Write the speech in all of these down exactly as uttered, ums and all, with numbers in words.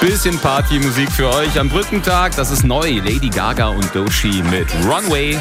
Bisschen Partymusik für euch am Brückentag. Das ist neu. Lady Gaga und Doechii mit Runway.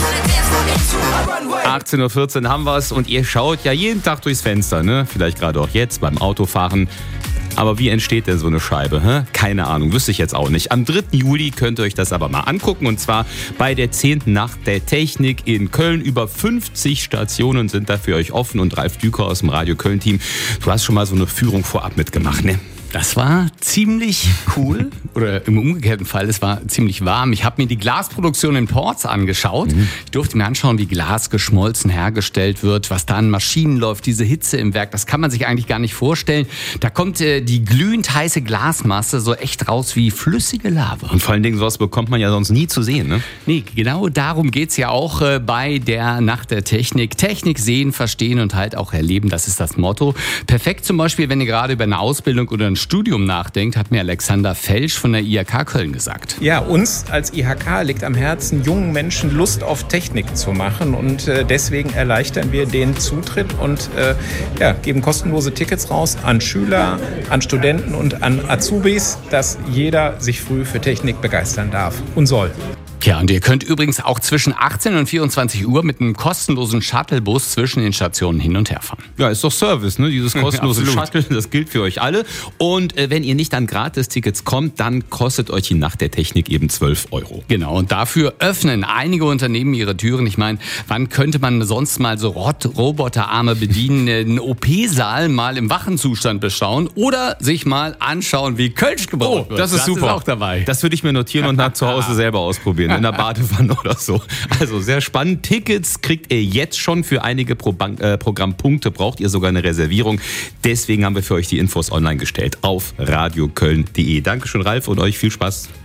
achtzehn Uhr vierzehn haben wir es und ihr schaut ja jeden Tag durchs Fenster, ne? Vielleicht gerade auch jetzt beim Autofahren. Aber wie entsteht denn so eine Scheibe? Hä? Keine Ahnung, wüsste ich jetzt auch nicht. Am dritten Juli könnt ihr euch das aber mal angucken. Und zwar bei der zehnten Nacht der Technik in Köln. Über fünfzig Stationen sind da für euch offen. Und Ralf Düker aus dem Radio Köln-Team, du hast schon mal so eine Führung vorab mitgemacht, ne? Das war ziemlich cool. Oder im umgekehrten Fall, es war ziemlich warm. Ich habe mir die Glasproduktion in Porz angeschaut. Mhm. Ich durfte mir anschauen, wie Glas geschmolzen hergestellt wird, was da an Maschinen läuft, diese Hitze im Werk. Das kann man sich eigentlich gar nicht vorstellen. Da kommt äh, die glühend heiße Glasmasse so echt raus wie flüssige Lava. Und vor allen Dingen, sowas bekommt man ja sonst nie zu sehen, ne? Nee, genau darum geht's ja auch äh, bei der Nacht der Technik. Technik sehen, verstehen und halt auch erleben, das ist das Motto. Perfekt zum Beispiel, wenn ihr gerade über eine Ausbildung oder ein Studium nachdenkt, hat mir Alexander Felsch von der I H K Köln gesagt. Ja, uns als I H K liegt am Herzen, jungen Menschen Lust auf Technik zu machen und äh, deswegen erleichtern wir den Zutritt und äh, ja, geben kostenlose Tickets raus an Schüler, an Studenten und an Azubis, dass jeder sich früh für Technik begeistern darf und soll. Ja, und ihr könnt übrigens auch zwischen achtzehn und vierundzwanzig Uhr mit einem kostenlosen Shuttlebus zwischen den Stationen hin und her fahren. Ja, ist doch Service, ne? Dieses kostenlose Shuttle, das gilt für euch alle. Und äh, wenn ihr nicht an Gratis-Tickets kommt, dann kostet euch die Nacht der Technik eben zwölf Euro. Genau, und dafür öffnen einige Unternehmen ihre Türen. Ich meine, wann könnte man sonst mal so Rot- Roboterarme bedienen, einen O P-Saal mal im Wachenzustand bestaunen oder sich mal anschauen, wie Kölsch gebraut oh, wird. Das ist das super. Ist auch dabei. Das würde ich mir notieren und nach zu Hause selber ausprobieren. In der Badewanne oder so. Also sehr spannend. Tickets kriegt ihr jetzt schon. Für einige Pro- äh, Programmpunkte braucht ihr sogar eine Reservierung. Deswegen haben wir für euch die Infos online gestellt auf radioköln punkt de. Dankeschön, Ralf, und euch viel Spaß.